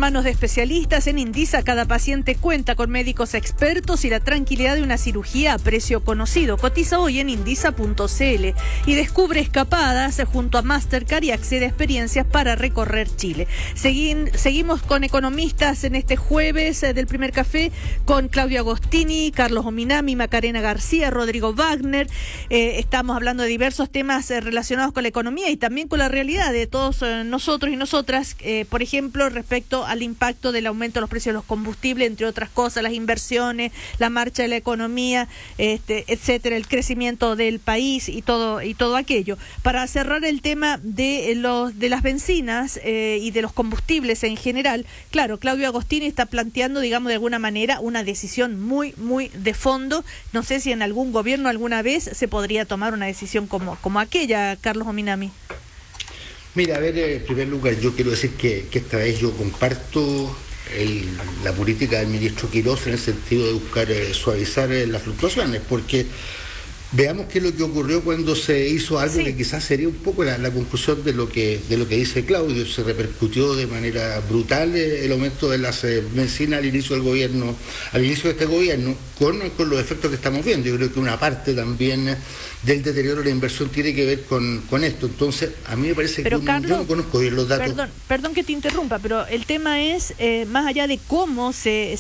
manos de especialistas. En Indisa cada paciente cuenta con médicos expertos y la tranquilidad de una cirugía a precio conocido. Cotiza hoy en indisa.cl y descubre escapadas junto a Mastercard y accede a experiencias para recorrer Chile. Seguimos con economistas en este jueves del primer café con Claudio Agostini, Carlos Ominami, Macarena García, Rodrigo Wagner. Estamos hablando de diversos temas relacionados con la economía y también con la realidad de todos nosotros y nosotras, por ejemplo, respecto al impacto del aumento de los precios de los combustibles, entre otras cosas, las inversiones, la marcha de la economía, etcétera, el crecimiento del país y todo aquello. Para cerrar el tema de las bencinas y de los combustibles en general, claro, Claudio Agostini está planteando, digamos, de alguna manera una decisión muy de fondo. No sé si en algún gobierno alguna vez se podría tomar una decisión como aquella, Carlos Ominami. Mira, a ver, en primer lugar, yo quiero decir que esta vez yo comparto la política del ministro Quirós en el sentido de buscar suavizar las fluctuaciones, porque veamos qué es lo que ocurrió cuando se hizo algo que quizás sería un poco la conclusión de lo que dice Claudio. Se repercutió de manera brutal el aumento de las bencinas al inicio de este gobierno, con los efectos que estamos viendo. Yo creo que una parte también del deterioro de la inversión tiene que ver con esto. Entonces, a mí me parece pero que Carlos, yo no conozco bien los datos. Perdón que te interrumpa, pero el tema es, más allá de cómo se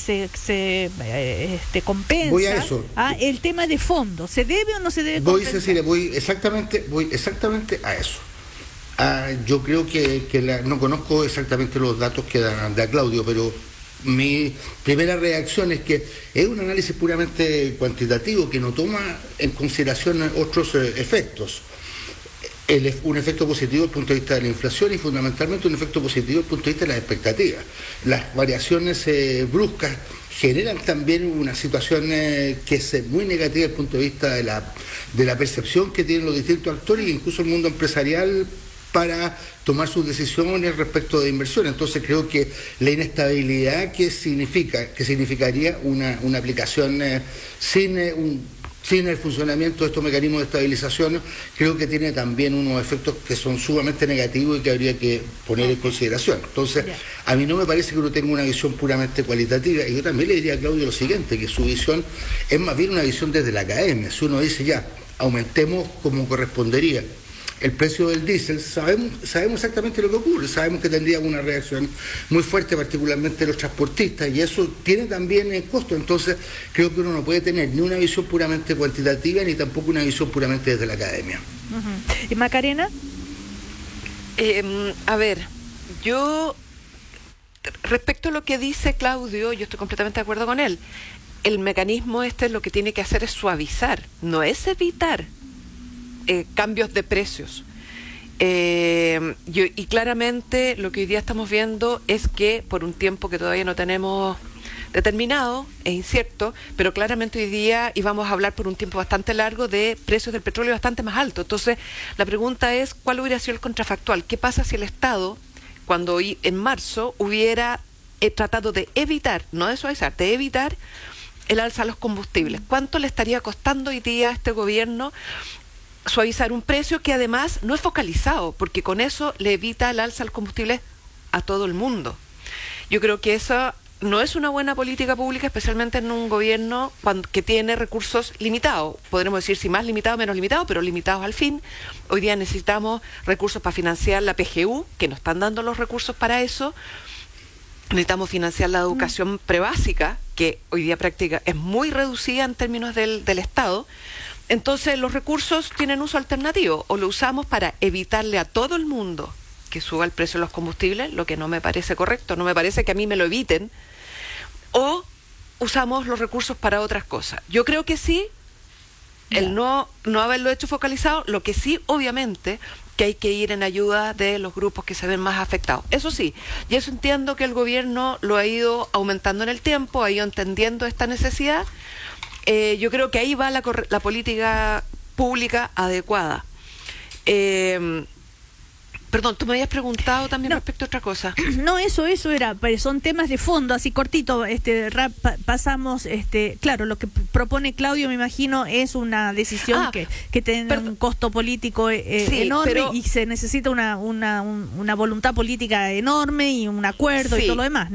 compensa, voy a eso. El tema de fondo, ¿se debe o no se debe compensar? Cecilia, voy exactamente a eso. Yo creo que no conozco exactamente los datos que da Claudio, pero mi primera reacción es que es un análisis puramente cuantitativo que no toma en consideración otros efectos. Un efecto positivo desde el punto de vista de la inflación y fundamentalmente un efecto positivo desde el punto de vista de las expectativas. Las variaciones bruscas generan también una situación que es muy negativa desde el punto de vista de la percepción que tienen los distintos actores e incluso el mundo empresarial para tomar sus decisiones respecto de inversión. Entonces creo que la inestabilidad que significaría una aplicación sin el funcionamiento de estos mecanismos de estabilización, creo que tiene también unos efectos que son sumamente negativos y que habría que poner en consideración. Entonces, a mí no me parece que uno tenga una visión puramente cualitativa, y yo también le diría a Claudio lo siguiente, que su visión es más bien una visión desde la academia. Si uno dice ya, aumentemos como correspondería el precio del diésel, sabemos exactamente lo que ocurre, sabemos que tendría una reacción muy fuerte, particularmente de los transportistas, y eso tiene también costo. Entonces creo que uno no puede tener ni una visión puramente cuantitativa ni tampoco una visión puramente desde la academia. ¿Y Macarena? A ver, yo respecto a lo que dice Claudio, yo estoy completamente de acuerdo con él. El mecanismo lo que tiene que hacer es suavizar, no es evitar cambios de precios. Y claramente lo que hoy día estamos viendo es que por un tiempo que todavía no tenemos determinado, es incierto, pero claramente hoy día íbamos a hablar por un tiempo bastante largo de precios del petróleo bastante más altos. Entonces, la pregunta es, ¿cuál hubiera sido el contrafactual? ¿Qué pasa si el Estado, cuando hoy en marzo hubiera tratado de evitar, no de suavizar, de evitar el alza a los combustibles? ¿Cuánto le estaría costando hoy día a este gobierno suavizar un precio que además no es focalizado, porque con eso le evita el alza al combustible a todo el mundo? Yo creo que eso no es una buena política pública, especialmente en un gobierno que tiene recursos limitados. Podremos decir si más limitado, menos limitado, pero limitados al fin. Hoy día necesitamos recursos para financiar la PGU, que nos están dando los recursos para eso. Necesitamos financiar la educación prebásica, que hoy día práctica es muy reducida en términos del Estado. Entonces los recursos tienen uso alternativo, o lo usamos para evitarle a todo el mundo que suba el precio de los combustibles, lo que no me parece correcto, no me parece que a mí me lo eviten, o usamos los recursos para otras cosas. Yo creo que sí, el no haberlo hecho focalizado, lo que sí, obviamente, que hay que ir en ayuda de los grupos que se ven más afectados. Eso sí, y eso entiendo que el gobierno lo ha ido aumentando en el tiempo, ha ido entendiendo esta necesidad. Yo creo que ahí va la política pública adecuada. Perdón, tú me habías preguntado también respecto a otra cosa. No, eso era, pero son temas de fondo, así cortito, pasamos, claro, lo que propone Claudio, me imagino, es una decisión que tiene un costo político enorme, y se necesita una voluntad política enorme y un acuerdo y todo lo demás, ¿no?